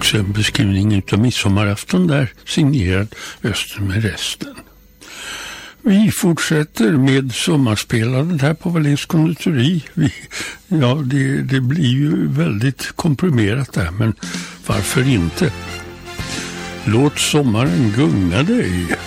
också en beskrivning av midsommarafton där, signerad Öster med resten. Vi fortsätter med sommarspelandet här på Wallins konditori. Det blir ju väldigt komprimerat där, men varför inte? Låt sommaren gunga dig.